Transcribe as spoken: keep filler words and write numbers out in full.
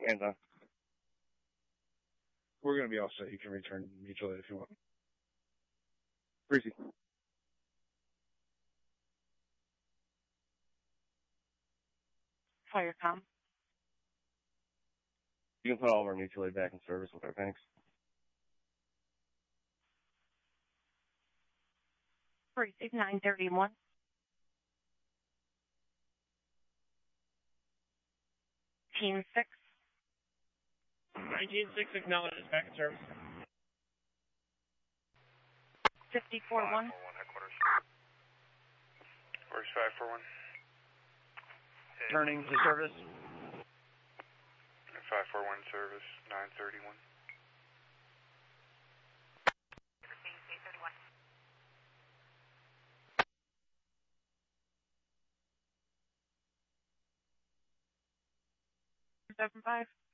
Hands on. We're going to be all set. You can return mutual aid if you want. Breezy. Firecom. You can put all of our mutual aid back in service with our thanks. Breezy, nine thirty-one. Team six. nineteen six acknowledges back in service. fifty-four one. Where's five four one? Turning to service. five four one service, nine thirty-one. seven five.